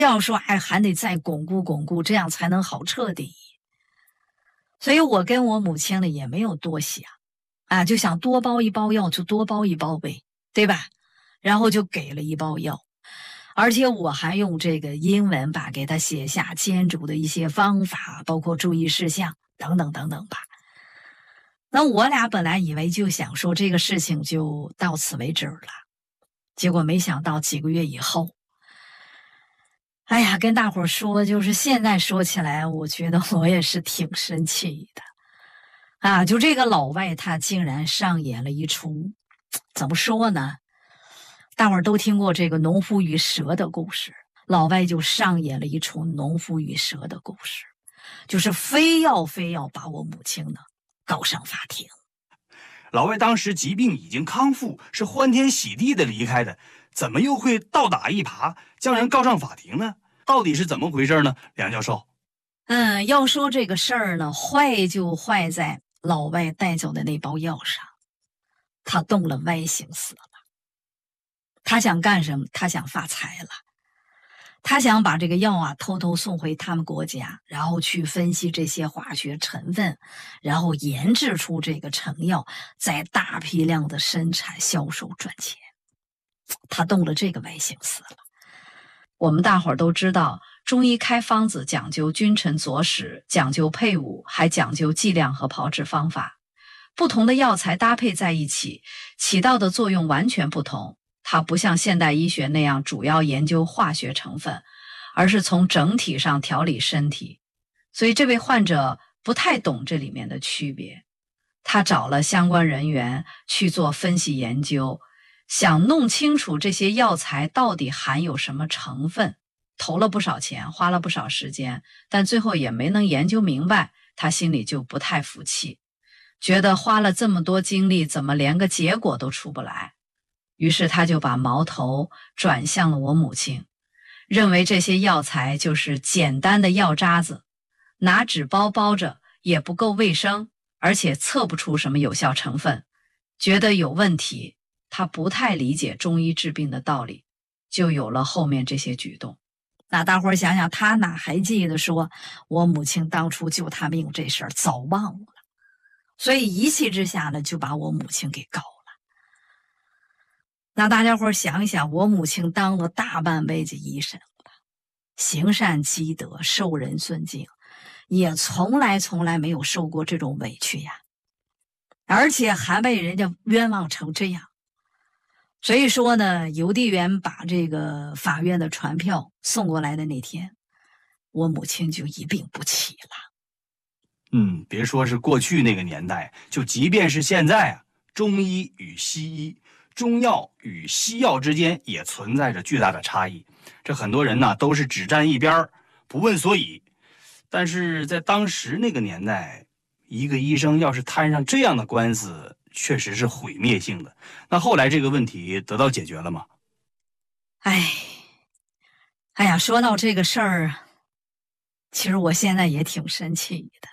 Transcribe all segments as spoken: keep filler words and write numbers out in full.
要说还还得再巩固巩固，这样才能好彻底。所以我跟我母亲呢也没有多想啊，就想多包一包药就多包一包呗，对吧？然后就给了一包药，而且我还用这个英文吧给他写下煎煮的一些方法，包括注意事项等等等等吧。那我俩本来以为就想说这个事情就到此为止了，结果没想到几个月以后，哎呀，跟大伙儿说，就是现在说起来，我觉得我也是挺生气的啊！就这个老外，他竟然上演了一出，怎么说呢？大伙儿都听过这个农夫与蛇的故事，老外就上演了一出农夫与蛇的故事，就是非要非要把我母亲呢告上法庭。 老外当时疾病已经康复，是欢天喜地的离开的，怎么又会倒打一耙，将人告上法庭呢？到底是怎么回事呢？梁教授。 嗯，要说这个事儿呢，坏就坏在老外带走的那包药上，他动了歪心思了。他想干什么？他想发财了。他想把这个药啊偷偷送回他们国家，然后去分析这些化学成分，然后研制出这个成药，再大批量的生产销售赚钱。他动了这个歪心思了。我们大伙儿都知道，中医开方子讲究君臣佐使，讲究配伍，还讲究剂量和炮制方法。不同的药材搭配在一起，起到的作用完全不同。它不像现代医学那样主要研究化学成分，而是从整体上调理身体。所以这位患者不太懂这里面的区别，他找了相关人员去做分析研究，想弄清楚这些药材到底含有什么成分，投了不少钱，花了不少时间，但最后也没能研究明白，他心里就不太服气，觉得花了这么多精力，怎么连个结果都出不来。于是他就把矛头转向了我母亲，认为这些药材就是简单的药渣子，拿纸包包着也不够卫生，而且测不出什么有效成分，觉得有问题。他不太理解中医治病的道理，就有了后面这些举动。那大伙儿想想，他哪还记得说我母亲当初救他命这事儿，早忘了。所以一气之下呢，就把我母亲给告了。那大家伙儿想一想，我母亲当了大半辈子医生了，行善积德，受人尊敬，也从来从来没有受过这种委屈呀，而且还被人家冤枉成这样。所以说呢，邮递员把这个法院的传票送过来的那天，我母亲就一病不起了。 嗯，别说是过去那个年代，就即便是现在啊，中医与西医，中药与西药之间也存在着巨大的差异。这很多人呢都是只站一边，不问所以。但是在当时那个年代，一个医生要是摊上这样的官司，确实是毁灭性的。那后来这个问题得到解决了吗？ 哎，哎呀，说到这个事儿，其实我现在也挺生气的。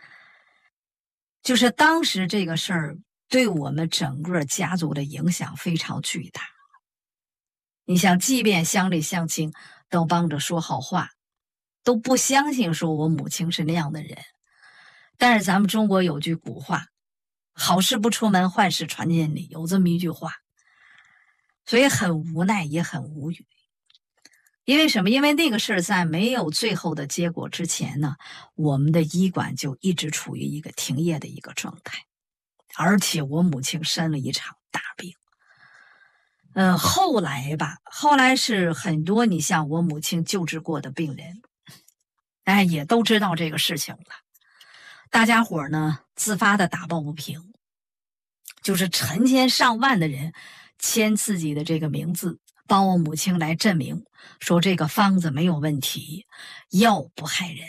就是当时这个事儿对我们整个家族的影响非常巨大。你想，即便乡里乡亲都帮着说好话，都不相信说我母亲是那样的人。但是咱们中国有句古话，好事不出门，坏事传千里，有这么一句话。所以很无奈，也很无语。因为什么？因为那个事儿在没有最后的结果之前呢，我们的医馆就一直处于一个停业的一个状态，而且我母亲生了一场大病。嗯，后来吧，后来是很多你像我母亲救治过的病人，哎，也都知道这个事情了。大家伙呢自发的打抱不平，就是成千上万的人签自己的这个名字，帮我母亲来证明说这个方子没有问题，药不害人。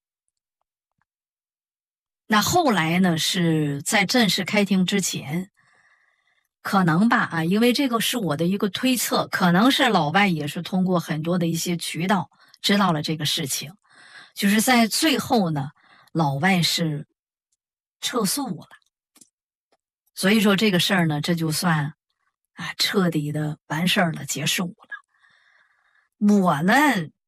那后来呢，是在正式开庭之前，可能吧啊，因为这个是我的一个推测，可能是老外也是通过很多的一些渠道知道了这个事情，就是在最后呢，老外是撤诉了。所以说这个事儿呢，这就算啊彻底的完事儿了，结束了。我呢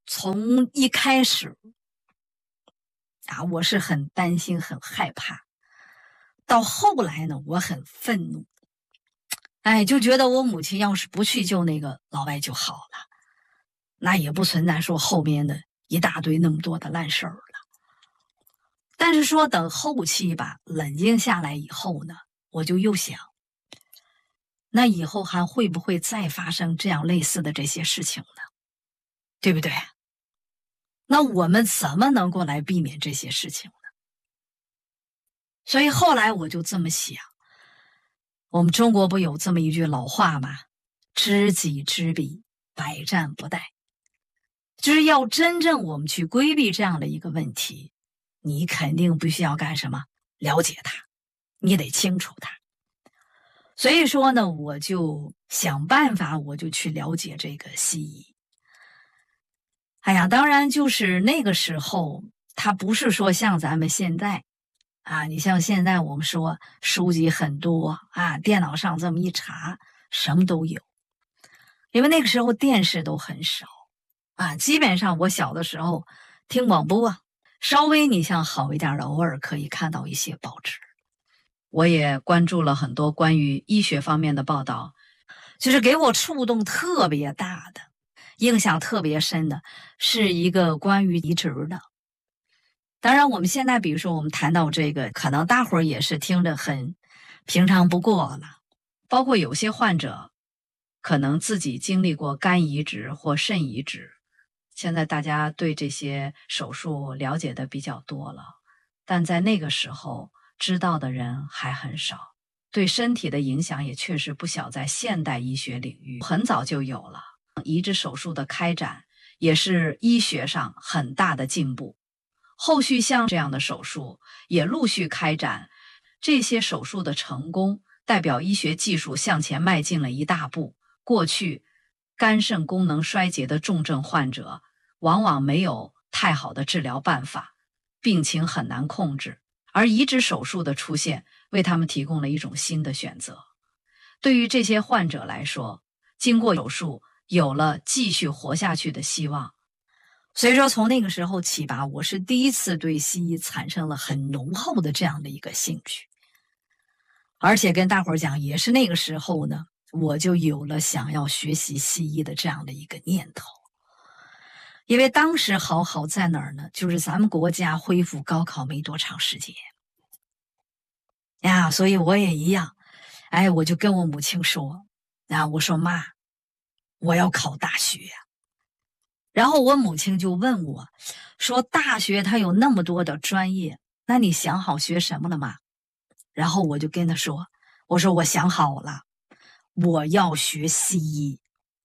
从一开始啊，我是很担心、很害怕，到后来呢，我很愤怒，哎，就觉得我母亲要是不去救那个老外就好了，那也不存在说后面的一大堆那么多的烂事儿了。但是说等后期吧，冷静下来以后呢，我就又想，那以后还会不会再发生这样类似的这些事情呢？对不对？那我们怎么能够来避免这些事情呢？所以后来我就这么想，我们中国不有这么一句老话吗？知己知彼，百战不殆。就是要真正我们去规避这样的一个问题，你肯定必须要干什么？了解它，你得清楚它。所以说呢，我就想办法，我就去了解这个西医。哎呀，当然就是那个时候，它不是说像咱们现在啊，你像现在我们说书籍很多啊，电脑上这么一查，什么都有。因为那个时候电视都很少啊，基本上我小的时候听广播啊，稍微你像好一点的，偶尔可以看到一些报纸。 我也关注了很多关于医学方面的报道， 就是给我触动特别大的，印象特别深的是一个关于移植的。当然我们现在比如说我们谈到这个，可能大伙儿也是听着很平常不过了， 包括有些患者可能自己经历过肝移植或肾移植，现在大家对这些手术了解的比较多了，但在那个时候知道的人还很少，对身体的影响也确实不小，在现代医学领域很早就有了。移植手术的开展也是医学上很大的进步，后续像这样的手术也陆续开展，这些手术的成功代表医学技术向前迈进了一大步。过去肝肾功能衰竭的重症患者往往没有太好的治疗办法，病情很难控制，而移植手术的出现为他们提供了一种新的选择。对于这些患者来说，经过手术有了继续活下去的希望。 所以说从那个时候起吧，我是第一次对西医产生了很浓厚的这样的一个兴趣。而且跟大伙儿讲，也是那个时候呢，我就有了想要学习西医的这样的一个念头。因为当时好好在哪儿呢？就是咱们国家恢复高考没多长时间呀，所以我也一样，哎，我就跟我母亲说，啊，我说妈，我要考大学呀。然后我母亲就问我，说大学它有那么多的专业，那你想好学什么了吗？然后我就跟她说，我说我想好了，我要学西医。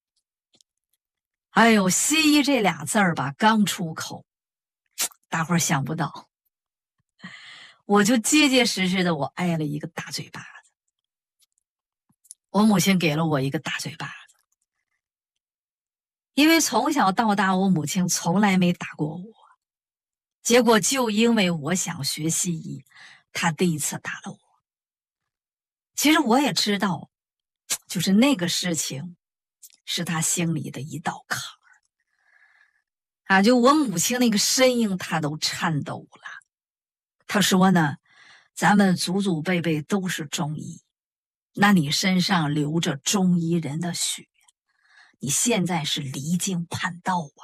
哎呦，西医这俩字儿吧，刚出口，大伙儿想不到，我就结结实实的我挨了一个大嘴巴子。我母亲给了我一个大嘴巴子，因为从小到大我母亲从来没打过我，结果就因为我想学西医，她第一次打了我。其实我也知道，就是那个事情是她心里的一道坎儿啊，就我母亲那个声音她都颤抖了。她说呢，咱们祖祖辈辈都是中医，那你身上流着中医人的血，你现在是离经叛道啊。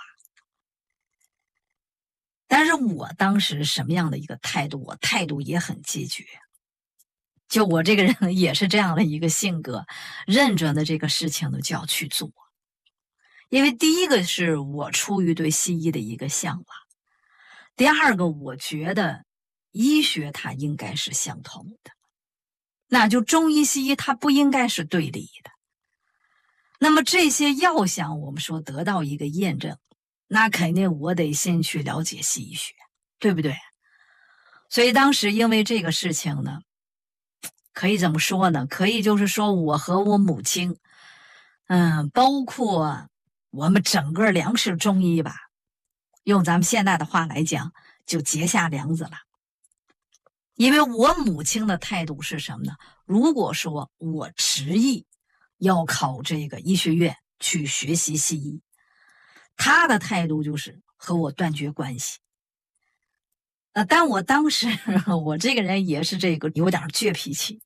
但是我当时什么样的一个态度？我态度也很坚决，就我这个人也是这样的一个性格，认准的这个事情呢就要去做。因为第一个是我出于对西医的一个向往，第二个我觉得医学它应该是相通的，那就中医西医它不应该是对立的。那么这些要想我们说得到一个验证，那肯定我得先去了解西医学，对不对？所以当时因为这个事情呢，可以怎么说呢？可以就是说我和我母亲，嗯，包括我们整个梁氏中医吧，用咱们现在的话来讲，就结下梁子了。因为我母亲的态度是什么呢？如果说我执意要考这个医学院去学习西医， 他的态度就是和我断绝关系。呃，但我当时我这个人也是这个有点倔脾气，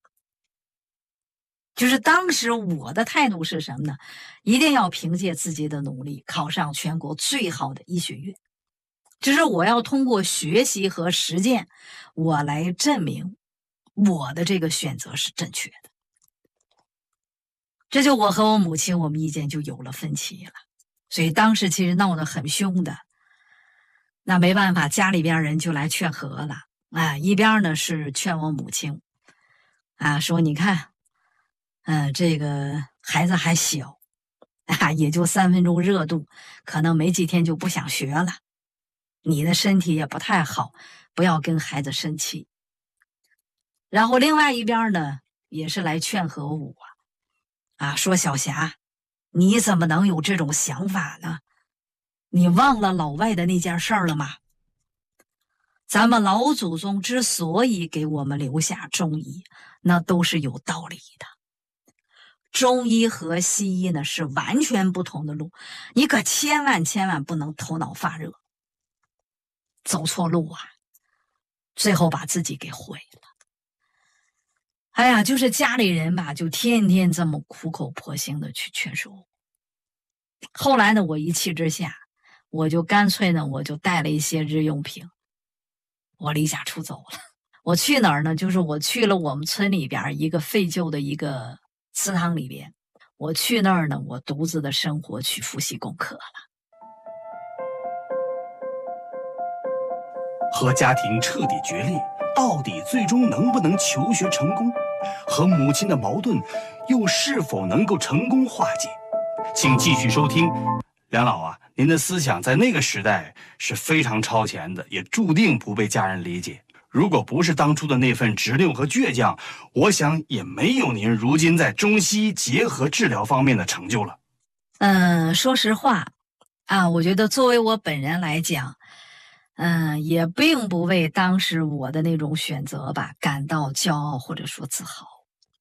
就是当时我的态度是什么呢？一定要凭借自己的努力考上全国最好的医学院，就是我要通过学习和实践，我来证明我的这个选择是正确的。这就我和我母亲我们意见就有了分歧了，所以当时其实闹得很凶的。那没办法，家里边人就来劝和了啊，一边呢是劝我母亲啊，说你看嗯、呃，这个孩子还小啊，也就三分钟热度，可能没几天就不想学了，你的身体也不太好，不要跟孩子生气。然后另外一边呢也是来劝和我啊，说小霞，你怎么能有这种想法呢？你忘了老外的那件事儿了吗？咱们老祖宗之所以给我们留下中医，那都是有道理的。中医和西医呢是完全不同的路，你可千万千万不能头脑发热，走错路啊，最后把自己给毁了。哎呀，就是家里人吧，就天天这么苦口婆心的去劝说我。后来呢，我一气之下，我就干脆呢，我就带了一些日用品，我离家出走了。我去哪儿呢？就是我去了我们村里边一个废旧的一个祠堂里边，我去那儿呢，我独自的生活去复习功课了。 和家庭彻底决裂，到底最终能不能求学成功？和母亲的矛盾又是否能够成功化解？请继续收听。梁老啊，您的思想在那个时代是非常超前的，也注定不被家人理解。如果不是当初的那份直溜和倔强，我想也没有您如今在中西医结合治疗方面的成就了。 嗯，说实话啊，我觉得作为我本人来讲，嗯，也并不为当时我的那种选择吧感到骄傲或者说自豪。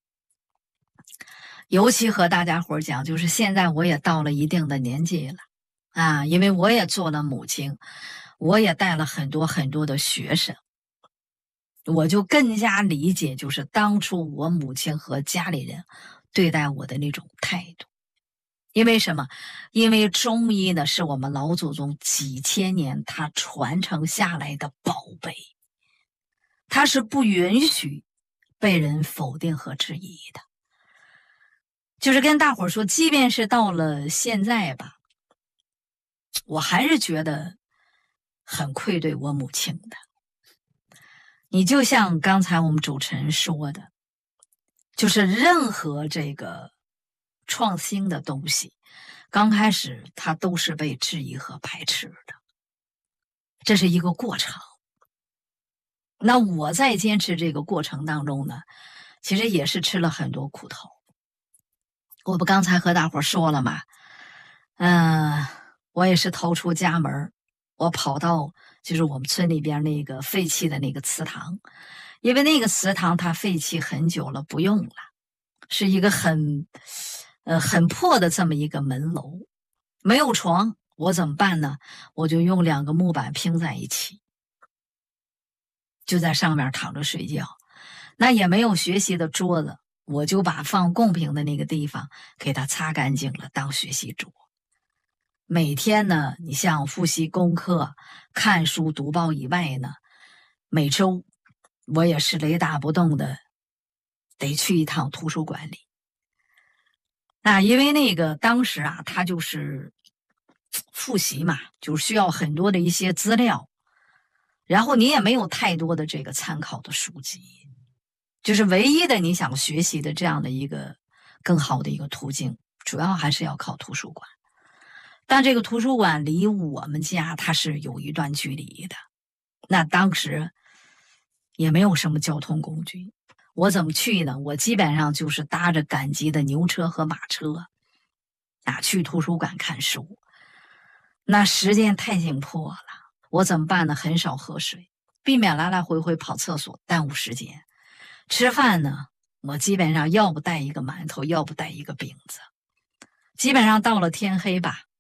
尤其和大家伙讲，就是现在我也到了一定的年纪了啊，因为我也做了母亲，我也带了很多很多的学生，我就更加理解就是当初我母亲和家里人对待我的那种态度。因为什么？因为中医呢是我们老祖宗几千年他传承下来的宝贝，它是不允许被人否定和质疑的。就是跟大伙说，即便是到了现在吧，我还是觉得很愧对我母亲的。你就像刚才我们主持人说的，就是任何这个创新的东西，刚开始它都是被质疑和排斥的，这是一个过程。那我在坚持这个过程当中呢，其实也是吃了很多苦头。我不刚才和大伙说了吗？嗯、呃，我也是逃出家门，我跑到就是我们村里边那个废弃的那个祠堂，因为那个祠堂它废弃很久了，不用了，是一个很呃很破的这么一个门楼，没有床，我怎么办呢？我就用两个木板拼在一起，就在上面躺着睡觉。那也没有学习的桌子，我就把放贡品的那个地方给它擦干净了，当学习桌。每天呢，你像复习功课、看书、读报以外呢，每周我也是雷打不动的得去一趟图书馆里。那因为那个当时啊，他就是复习嘛，就是需要很多的一些资料，然后你也没有太多的这个参考的书籍，就是唯一的你想学习的这样的一个更好的一个途径，主要还是要靠图书馆。但这个图书馆离我们家它是有一段距离的，那当时也没有什么交通工具，我怎么去呢？我基本上就是搭着赶集的牛车和马车啊，去图书馆看书。那时间太紧迫了，我怎么办呢？很少喝水，避免来来回回跑厕所耽误时间。吃饭呢，我基本上要不带一个馒头，要不带一个饼子。基本上到了天黑吧，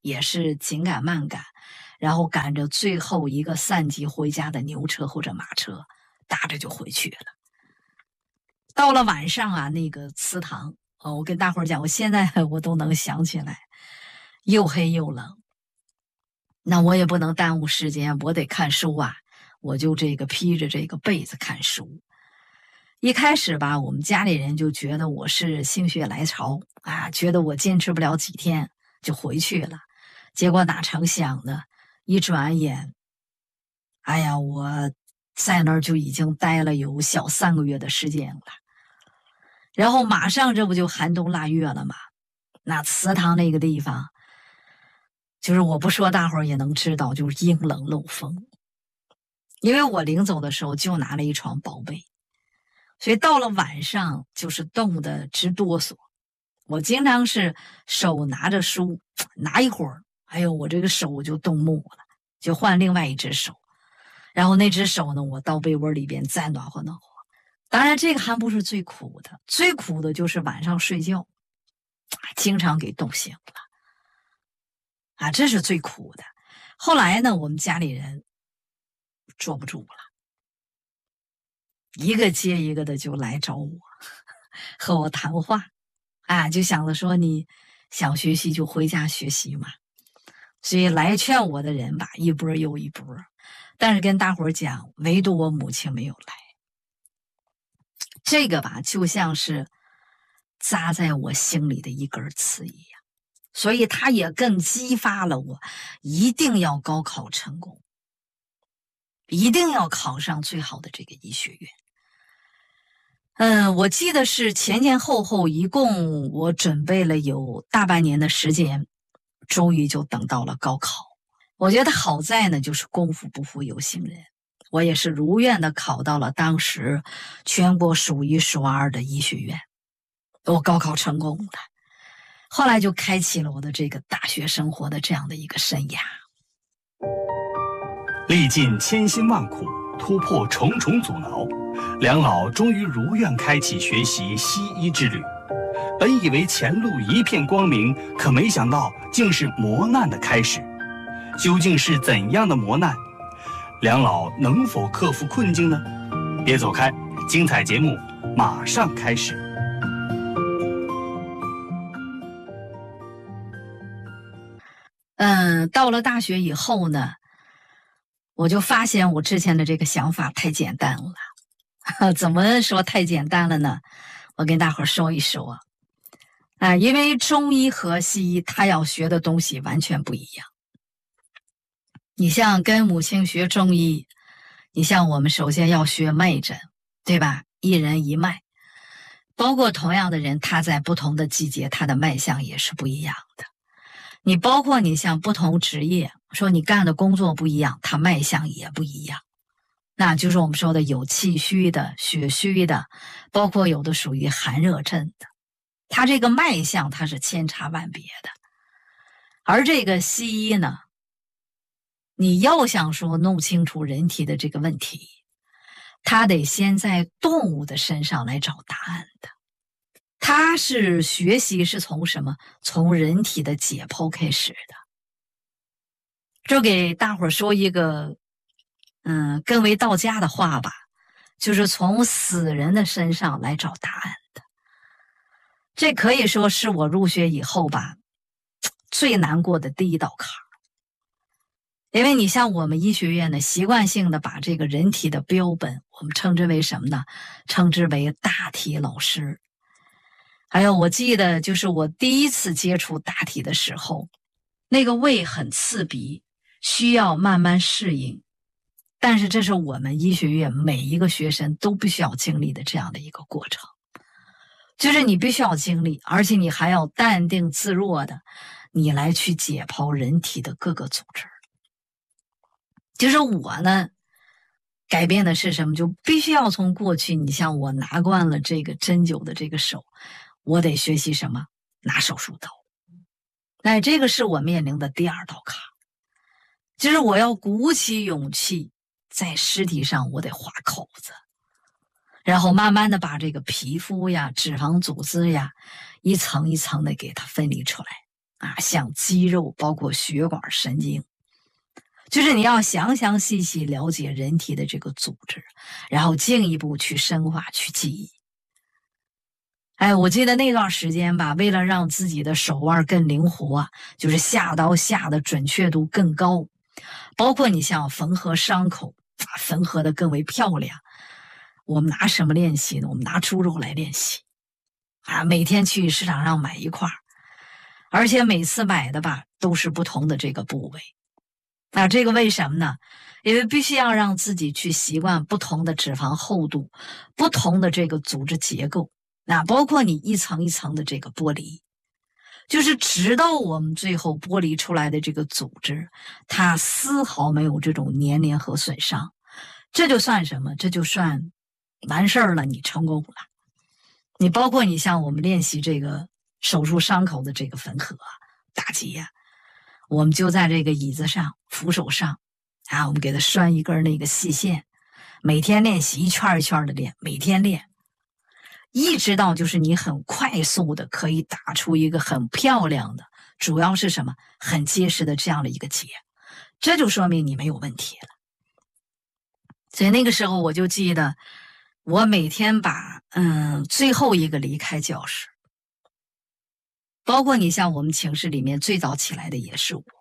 也是紧赶慢赶，然后赶着最后一个散集回家的牛车或者马车，搭着就回去了。到了晚上啊，那个祠堂，哦，我跟大伙儿讲，我现在我都能想起来，又黑又冷。那我也不能耽误时间，我得看书啊，我就这个披着这个被子看书。一开始吧，我们家里人就觉得我是心血来潮啊，觉得我坚持不了几天就回去了。结果哪成想呢，一转眼，哎呀，我在那儿就已经待了有小三个月的时间了。然后马上这不就寒冬腊月了吗？那祠堂那个地方，就是我不说大伙儿也能知道，就是阴冷漏风。因为我临走的时候就拿了一床薄被，所以到了晚上就是冻得直哆嗦。我经常是手拿着书，拿一会儿，哎呦，我这个手就冻木了，就换另外一只手。然后那只手呢，我到被窝里边再暖和暖和。当然这个还不是最苦的，最苦的就是晚上睡觉经常给冻醒了啊，这是最苦的。后来呢，我们家里人坐不住了，一个接一个的就来找我，和我谈话啊，就想着说你想学习就回家学习嘛。所以来劝我的人吧，一波又一波。但是跟大伙儿讲，唯独我母亲没有来。这个吧，就像是扎在我心里的一根刺一样，所以它也更激发了我一定要高考成功，一定要考上最好的这个医学院。嗯，我记得是前前后后一共我准备了有大半年的时间，终于就等到了高考。我觉得好在呢，就是功夫不负有心人，我也是如愿的考到了当时全国数一数二的医学院，我高考成功了。后来就开启了我的这个大学生活的这样的一个生涯。 历尽千辛万苦，突破重重阻挠，梁老终于如愿开启学习西医之旅。本以为前路一片光明，可没想到竟是磨难的开始。究竟是怎样的磨难？梁老能否克服困境呢？别走开，精彩节目马上开始。 嗯，到了大学以后呢，我就发现我之前的这个想法太简单了。怎么说太简单了呢？我跟大伙儿说一说啊，因为中医和西医他要学的东西完全不一样。你像跟母亲学中医，你像我们首先要学脉诊，对吧？一人一脉，包括同样的人，他在不同的季节，他的脉象也是不一样的。你包括你像不同职业，说你干的工作不一样，他脉象也不一样。那就是我们说的有气虚的、血虚的，包括有的属于寒热症的，他这个脉象它是千差万别的。而这个西医呢，你要想说弄清楚人体的这个问题，他得先在动物的身上来找答案的。他是学习是从什么？从人体的解剖开始的。就给大伙儿说一个嗯，更为道家的话吧，就是从死人的身上来找答案的。这可以说是我入学以后吧，最难过的第一道坎儿。因为你像我们医学院呢，习惯性的把这个人体的标本，我们称之为什么呢？称之为大体老师。还有我记得就是我第一次接触大体的时候，那个胃很刺鼻，需要慢慢适应。但是这是我们医学院每一个学生都必须要经历的这样的一个过程，就是你必须要经历，而且你还要淡定自若的，你来去解剖人体的各个组织。就是我呢，改变的是什么？就必须要从过去，你像我拿惯了这个针灸的这个手，我得学习什么？拿手术刀。那这个是我面临的第二道坎，就是我要鼓起勇气，在尸体上我得划口子，然后慢慢的把这个皮肤呀、脂肪组织呀，一层一层的给它分离出来， 啊，像肌肉，包括血管、神经，就是你要详详细细了解人体的这个组织，然后进一步去深化、去记忆。哎，我记得那段时间吧，为了让自己的手腕更灵活啊，就是下刀下的准确度更高，包括你像缝合伤口啊，缝合的更为漂亮。我们拿什么练习呢？我们拿猪肉来练习啊，每天去市场上买一块，而且每次买的吧都是不同的这个部位。那这个为什么呢？因为必须要让自己去习惯不同的脂肪厚度，不同的这个组织结构，那包括你一层一层的这个剥离，就是直到我们最后剥离出来的这个组织，它丝毫没有这种粘连和损伤，这就算什么？这就算完事儿了，你成功了。你包括你像我们练习这个手术伤口的这个缝合、打结啊，我们就在这个椅子上、扶手上啊，我们给它拴一根那个细线，每天练习一圈一圈的练，每天练，一直到就是你很快速的可以打出一个很漂亮的，主要是什么？很结实的这样的一个结，这就说明你没有问题了。所以那个时候我就记得，我每天把嗯最后一个离开教室，包括你像我们寝室里面最早起来的也是我，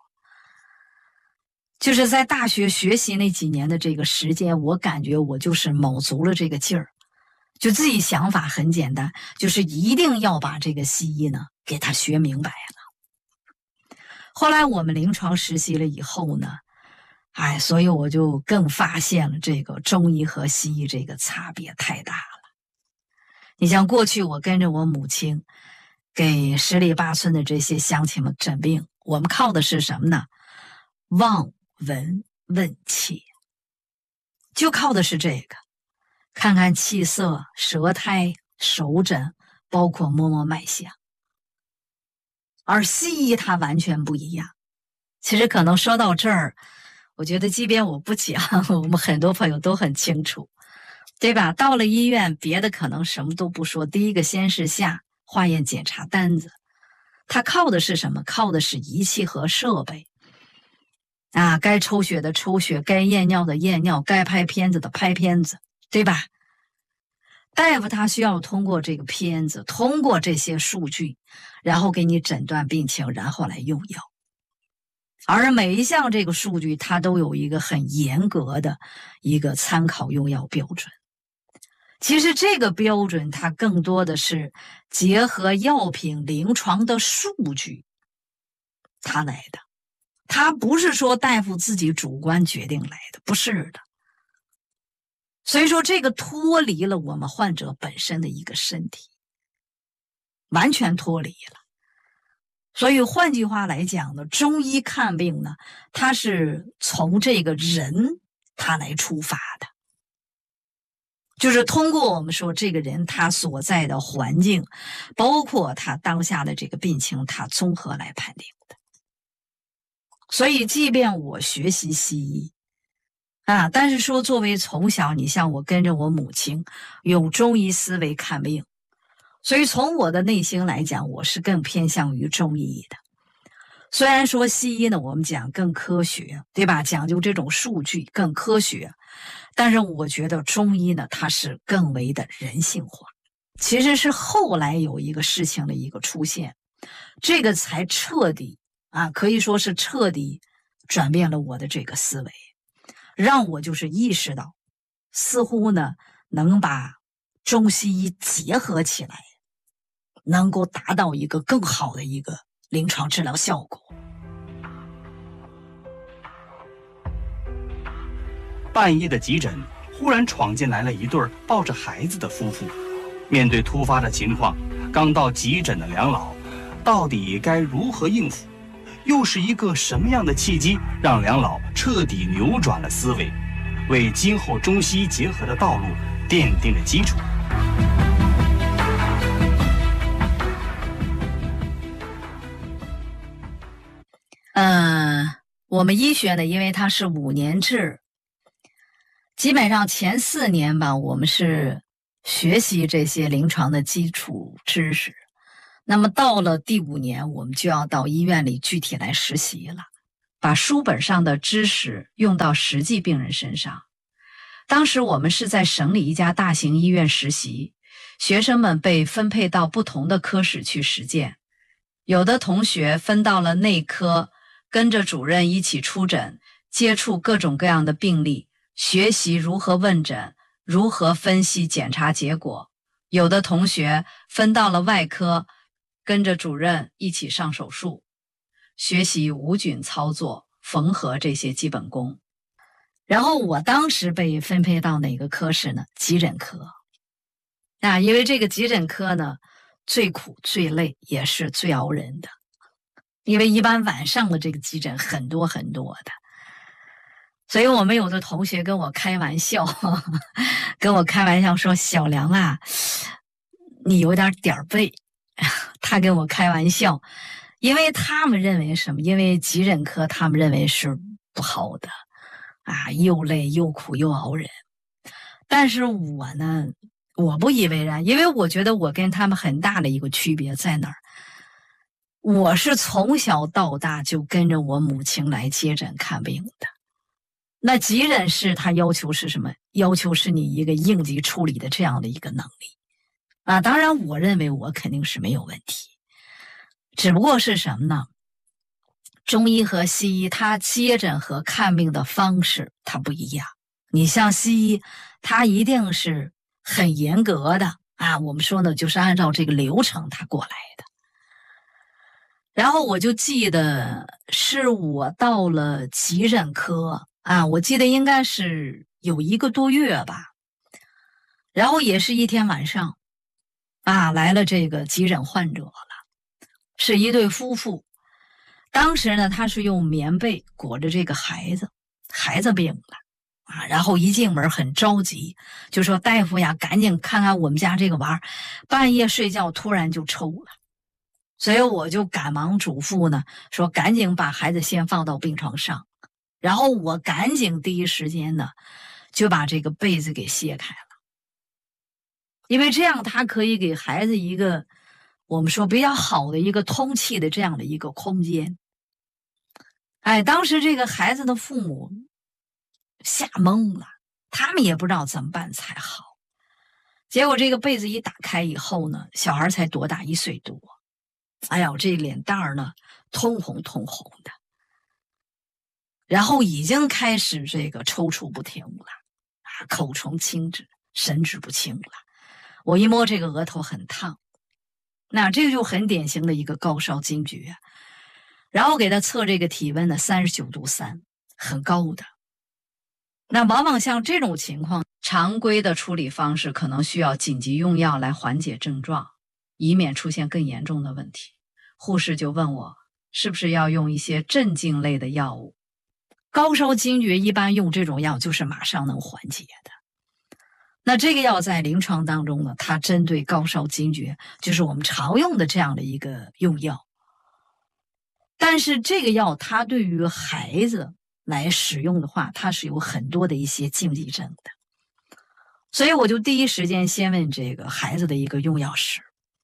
就是在大学学习那几年的这个时间，我感觉我就是卯足了这个劲儿，就自己想法很简单，就是一定要把这个西医呢给他学明白了。后来我们临床实习了以后呢，哎，所以我就更发现了这个中医和西医这个差别太大了。你像过去我跟着我母亲给十里八村的这些乡亲们诊病，我们靠的是什么呢？望闻问切，就靠的是这个，看看气色、舌苔、手诊，包括摸摸脉象。而西医它完全不一样。其实可能说到这儿，我觉得即便我不讲，我们很多朋友都很清楚，对吧？到了医院，别的可能什么都不说，第一个先是下化验检查单子，它靠的是什么？靠的是仪器和设备啊，该抽血的抽血，该验尿的验尿，该拍片子的拍片子，对吧？大夫他需要通过这个片子，通过这些数据，然后给你诊断病情，然后来用药。而每一项这个数据，它都有一个很严格的一个参考用药标准。其实这个标准它更多的是结合药品临床的数据它来的，它不是说大夫自己主观决定来的，不是的。所以说这个脱离了我们患者本身的一个身体，完全脱离了。所以换句话来讲呢，中医看病呢，它是从这个人他来出发的，就是通过我们说这个人他所在的环境，包括他当下的这个病情，他综合来判定的。所以即便我学习西医啊，但是说作为从小你像我跟着我母亲用中医思维看病，所以从我的内心来讲，我是更偏向于中医的。虽然说西医呢，我们讲更科学，对吧？讲究这种数据更科学，但是我觉得中医呢，它是更为的人性化。其实是后来有一个事情的一个出现，这个才彻底啊，可以说是彻底转变了我的这个思维，让我就是意识到，似乎呢能把中西医结合起来，能够达到一个更好的一个临床治疗效果。 半夜的急诊，忽然闯进来了一对抱着孩子的夫妇。面对突发的情况，刚到急诊的梁老到底该如何应付？又是一个什么样的契机，让梁老彻底扭转了思维，为今后中西医结合的道路奠定了基础？ 嗯、呃，我们医学呢，因为它是五年制，基本上前四年吧，我们是学习这些临床的基础知识。 那么到了第五年，我们就要到医院里具体来实习了， 把书本上的知识用到实际病人身上。当时我们是在省里一家大型医院实习，学生们被分配到不同的科室去实践。有的同学分到了内科，跟着主任一起出诊，接触各种各样的病例，学习如何问诊，如何分析检查结果。有的同学分到了外科，跟着主任一起上手术，学习无菌操作、缝合这些基本功。 然后我当时被分配到哪个科室呢？急诊科。啊，因为这个急诊科呢，最苦最累，也是最熬人的。因为一般晚上的这个急诊很多很多的，所以我们有的同学跟我开玩笑，呵呵跟我开玩笑说：“小梁啊，你有点点儿背。”他跟我开玩笑，因为他们认为什么？因为急诊科他们认为是不好的。啊，又累又苦又熬人，但是我呢，我不以为然，因为我觉得我跟他们很大的一个区别在哪儿？我是从小到大就跟着我母亲来接诊看病的。那急诊室它要求是什么？要求是你一个应急处理的这样的一个能力啊。当然，我认为我肯定是没有问题，只不过是什么呢？中医和西医，它接诊和看病的方式它不一样。你像西医，它一定是很严格的啊，我们说呢，就是按照这个流程它过来的。然后我就记得是我到了急诊科啊，我记得应该是有一个多月吧。然后也是一天晚上啊，来了这个急诊患者了，是一对夫妇。当时呢，他是用棉被裹着这个孩子，孩子病了啊，然后一进门很着急，就说：“大夫呀，赶紧看看我们家这个娃，半夜睡觉突然就抽了。”所以我就赶忙嘱咐呢，说赶紧把孩子先放到病床上，然后我赶紧第一时间呢就把这个被子给卸开了，因为这样他可以给孩子一个我们说比较好的一个通气的这样的一个空间。哎，当时这个孩子的父母吓懵了，他们也不知道怎么办才好。结果这个被子一打开以后呢，小孩才多大，一岁多。哎呀，这脸蛋儿呢通红通红的，然后已经开始这个抽搐不停了啊，口唇青紫，神志不清了。我一摸这个额头很烫，那这个就很典型的一个高烧惊厥。然后给他测这个体温呢，三十九度三，很高的。那往往像这种情况， 常规的处理方式可能需要紧急用药来缓解症状，以免出现更严重的问题。护士就问我，是不是要用一些镇静类的药物？ 高烧惊厥一般用这种药就是马上能缓解的。那这个药在临床当中呢，它针对高烧惊厥，就是我们常用的这样的一个用药。但是这个药它对于孩子来使用的话，它是有很多的一些禁忌症的，所以我就第一时间先问这个孩子的一个用药史，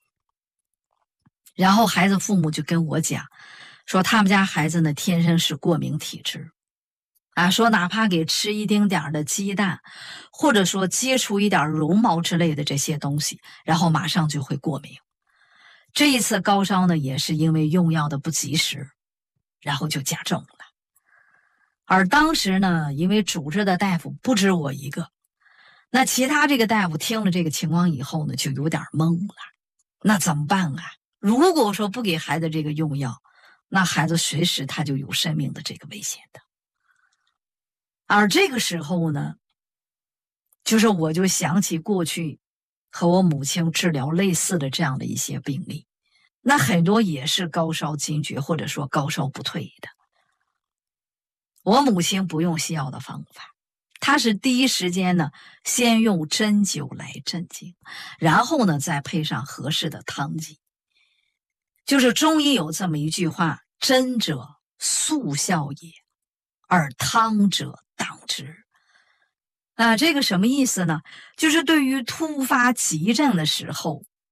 然后孩子父母就跟我讲，说他们家孩子呢天生是过敏体质啊，说哪怕给吃一丁点儿的鸡蛋，或者说接触一点绒毛之类的这些东西，然后马上就会过敏。这一次高烧呢，也是因为用药的不及时，然后就加重了。而当时呢，因为主治的大夫不止我一个，那其他这个大夫听了这个情况以后呢，就有点懵了。那怎么办啊？如果说不给孩子这个用药，那孩子随时他就有生命的这个危险的。而这个时候呢，就是我就想起过去和我母亲治疗类似的这样的一些病例，那很多也是高烧惊厥或者说高烧不退的。我母亲不用西药的方法，她是第一时间呢先用针灸来镇静，然后呢再配上合适的汤剂。就是中医有这么一句话，针者速效也，而汤者当之。啊，这个什么意思呢？就是对于突发急症的时候，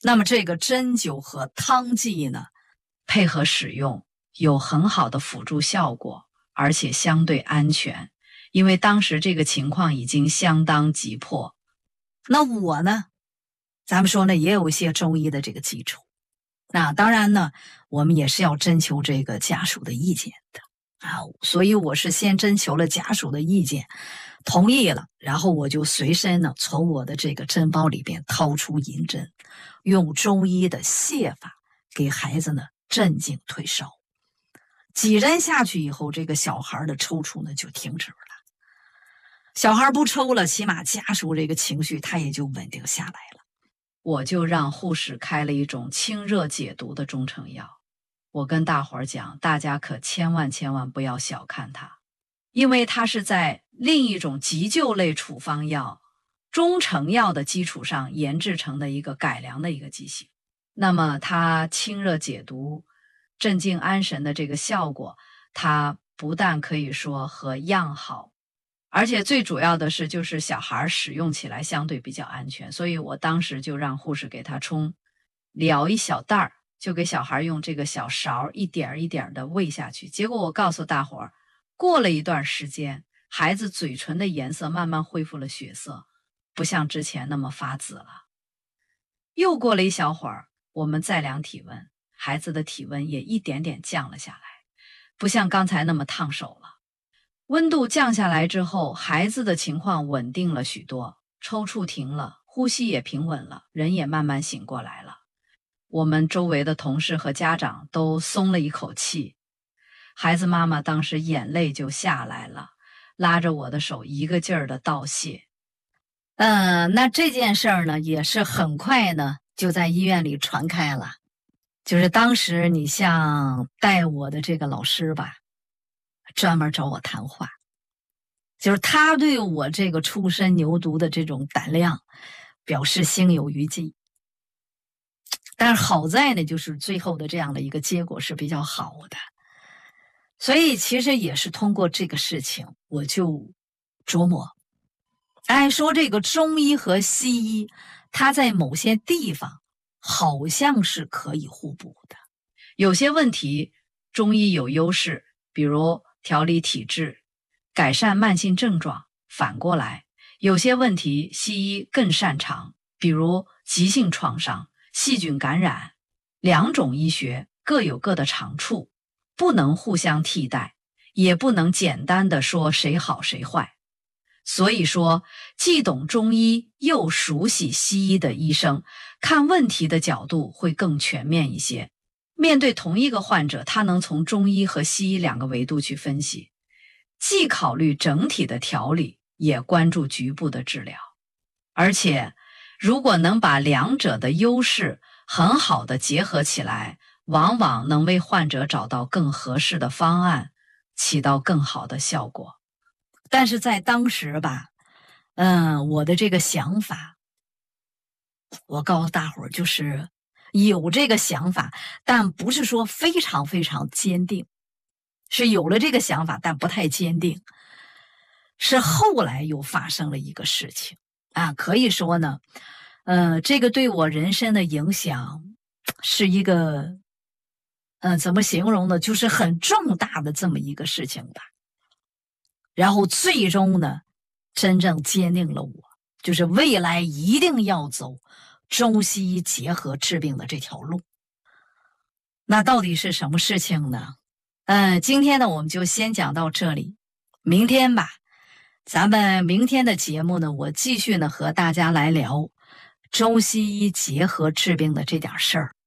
那么这个针灸和汤剂呢， 配合使用有很好的辅助效果，而且相对安全，因为当时这个情况已经相当急迫。 那我呢，咱们说呢，也有一些中医的这个基础。那当然呢，我们也是要征求这个家属的意见的啊，所以我是先征求了家属的意见，同意了，然后我就随身呢从我的这个针包里边掏出银针，用中医的泻法给孩子呢镇静退烧。几针下去以后，这个小孩的抽搐呢就停止了。小孩不抽了，起码家属这个情绪他也就稳定下来了。 我就让护士开了一种清热解毒的中成药。我跟大伙儿讲，大家可千万千万不要小看它，因为它是在另一种急救类处方药中成药的基础上研制成的一个改良的一个剂型。那么它清热解毒、镇静安神的这个效果，它不但可以说和样好，而且最主要的是，就是小孩使用起来相对比较安全，所以我当时就让护士给他冲，舀一小袋儿，就给小孩用这个小勺一点一点的喂下去。结果我告诉大伙儿，过了一段时间，孩子嘴唇的颜色慢慢恢复了血色，不像之前那么发紫了。又过了一小会儿，我们再量体温，孩子的体温也一点点降了下来，不像刚才那么烫手了。温度降下来之后，孩子的情况稳定了许多，抽搐停了，呼吸也平稳了，人也慢慢醒过来了。我们周围的同事和家长都松了一口气，孩子妈妈当时眼泪就下来了，拉着我的手一个劲儿的道谢。 呃，那这件事儿呢，也是很快呢就在医院里传开了。就是当时你像带我的这个老师吧，专门找我谈话，就是他对我这个出身牛犊的这种胆量表示心有余悸。但是好在呢，就是最后的这样的一个结果是比较好的。所以其实也是通过这个事情，我就琢磨，按说这个中医和西医，它在某些地方好像是可以互补的。 有些问题中医有优势，比如调理体质、改善慢性症状，反过来有些问题西医更擅长，比如急性创伤、细菌感染，两种医学各有各的长处，不能互相替代，也不能简单的说谁好谁坏。所以说，既懂中医又熟悉西医的医生，看问题的角度会更全面一些。面对同一个患者，他能从中医和西医两个维度去分析，既考虑整体的调理，也关注局部的治疗。而且如果能把两者的优势很好的结合起来，往往能为患者找到更合适的方案，起到更好的效果。 但是在当时吧，嗯，我的这个想法，我告诉大伙儿，就是有这个想法，但不是说非常非常坚定，是有了这个想法，但不太坚定。是后来又发生了一个事情啊，可以说呢，呃，这个对我人生的影响是一个，呃，怎么形容呢？就是很重大的这么一个事情吧。然后最终呢，真正坚定了我，就是未来一定要走中西医结合治病的这条路。那到底是什么事情呢？嗯，今天呢我们就先讲到这里，明天吧，咱们明天的节目呢，我继续呢和大家来聊中西医结合治病的这点事儿。